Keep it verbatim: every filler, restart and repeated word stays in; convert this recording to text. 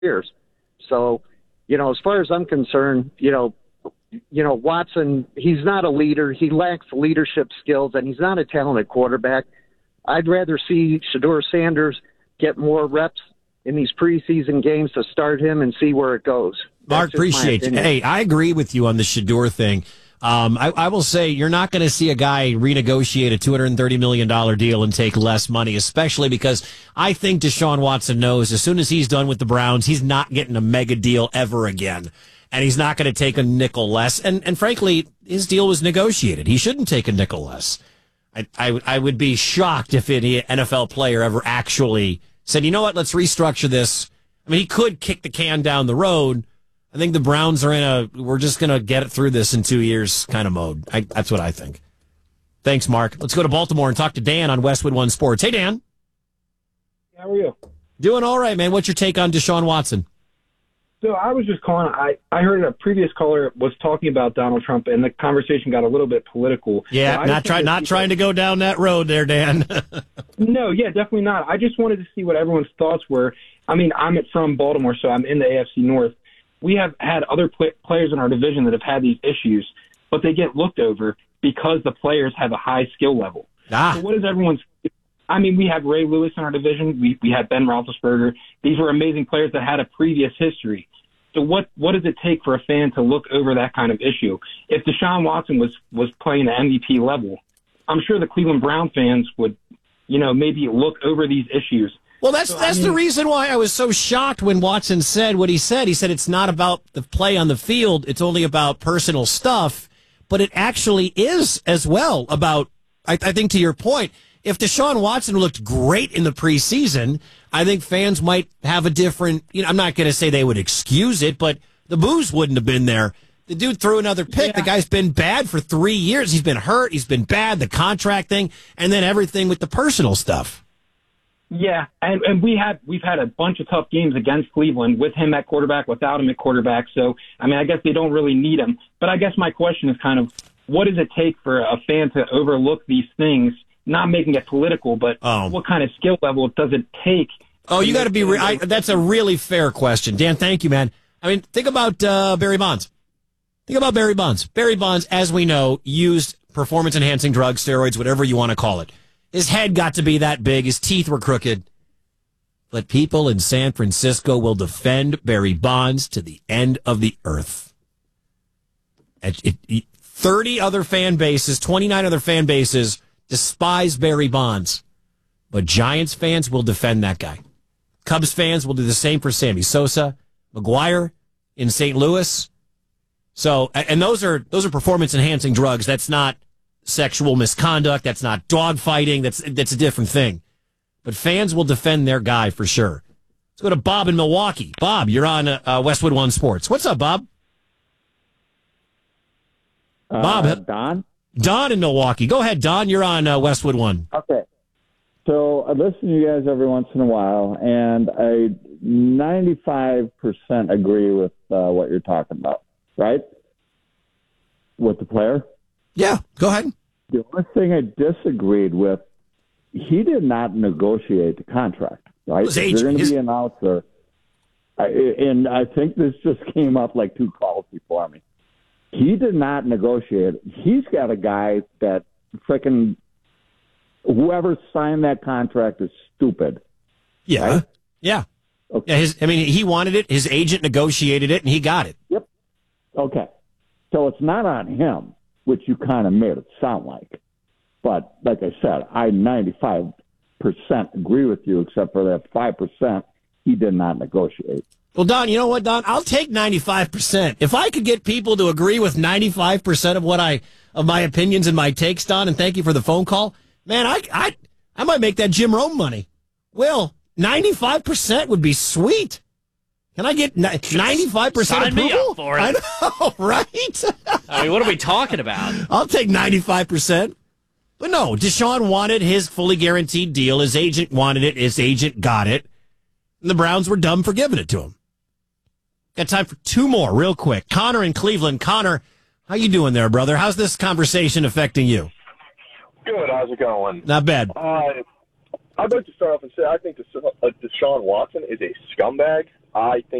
years. So, you know, as far as I'm concerned, you know, you know, Watson, he's not a leader. He lacks leadership skills, and he's not a talented quarterback. I'd rather see Shedeur Sanders get more reps in these preseason games to start him and see where it goes. Mark, appreciate you. Hey, I agree with you on the Shedeur thing. Um, I, I will say you're not going to see a guy renegotiate a two hundred thirty million dollars deal and take less money, especially because I think Deshaun Watson knows as soon as he's done with the Browns, he's not getting a mega deal ever again. And he's not going to take a nickel less. And, and frankly, his deal was negotiated. He shouldn't take a nickel less. I, I, I would be shocked if any N F L player ever actually said, you know what, let's restructure this. I mean, he could kick the can down the road. I think the Browns are in a, we're just going to get it through this in two years kind of mode. I, that's what I think. Thanks, Mark. Let's go to Baltimore and talk to Dan on Westwood One Sports. Hey, Dan. How are you? Doing all right, man. What's your take on Deshaun Watson? So I was just calling. I, I heard a previous caller was talking about Donald Trump, and the conversation got a little bit political. Yeah, so not try, not trying to go down that road there, Dan. No, yeah, definitely not. I just wanted to see what everyone's thoughts were. I mean, I'm from Baltimore, so I'm in the A F C North. We have had other play- players in our division that have had these issues, but they get looked over because the players have a high skill level. Ah. So what is everyone's? I mean, we have Ray Lewis in our division. We we had Ben Roethlisberger. These were amazing players that had a previous history. So what, what does it take for a fan to look over that kind of issue? If Deshaun Watson was, was playing at M V P level, I'm sure the Cleveland Brown fans would, you know, maybe look over these issues. Well, that's so, that's I mean, the reason why I was so shocked when Watson said what he said. He said it's not about the play on the field. It's only about personal stuff. But it actually is as well about, I, I think to your point, if Deshaun Watson looked great in the preseason, I think fans might have a different, you know, I'm not going to say they would excuse it, but the boos wouldn't have been there. The dude threw another pick. Yeah. The guy's been bad for three years. He's been hurt. He's been bad, the contract thing, and then everything with the personal stuff. Yeah, and, and we had, we've had a bunch of tough games against Cleveland with him at quarterback, without him at quarterback. So, I mean, I guess they don't really need him. But I guess my question is kind of, what does it take for a fan to overlook these things? Not making it political, but oh. what kind of skill level does it take? Oh, you got to be. Re- I, that's a really fair question, Dan. Thank you, man. I mean, think about uh, Barry Bonds. Think about Barry Bonds. Barry Bonds, as we know, used performance-enhancing drugs, steroids, whatever you want to call it. His head got to be that big. His teeth were crooked. But people in San Francisco will defend Barry Bonds to the end of the earth. It, it, it, thirty other fan bases, twenty-nine other fan bases despise Barry Bonds. But Giants fans will defend that guy. Cubs fans will do the same for Sammy Sosa, McGuire in Saint Louis. So, and those are those are performance enhancing drugs. That's not sexual misconduct. That's not dog fighting. That's that's a different thing. But fans will defend their guy for sure. Let's go to Bob in Milwaukee. Bob, you're on uh, Westwood One Sports. What's up, Bob? Uh, Bob, Don. Don in Milwaukee. Go ahead, Don. You're on uh, Westwood One. Okay. So I listen to you guys every once in a while, and I ninety-five percent agree with uh, what you're talking about, right? With the player? Yeah, go ahead. The only thing I disagreed with, he did not negotiate the contract, right? His agent, You're going to his... be announced there. I, and I think this just came up like two calls before me. He did not negotiate. He's got a guy that freaking whoever signed that contract is stupid. Yeah. Right? Yeah. Okay. Yeah. His, I mean, he wanted it. His agent negotiated it, and he got it. Yep. Okay. So it's not on him, which you kind of made it sound like. But like I said, I ninety-five percent agree with you, except for that five percent he did not negotiate. Well, Don, you know what, Don? I'll take ninety-five percent. If I could get people to agree with ninety-five percent of what I, of my opinions and my takes, Don, and thank you for the phone call, man, I, I, I might make that Jim Rome money. Will, ninety-five percent would be sweet. Can I get ninety-five percent Sign approval? me up for it. I know, right? I mean, what are we talking about? I'll take ninety-five percent. But no, Deshaun wanted his fully guaranteed deal. His agent wanted it. His agent got it. And the Browns were dumb for giving it to him. Got time for two more real quick. Connor in Cleveland. Connor, how you doing there, brother? How's this conversation affecting you? Good. How's it going? Not bad. Uh, I'd like to start off and say I think Desha- uh, Deshaun Watson is a scumbag. I think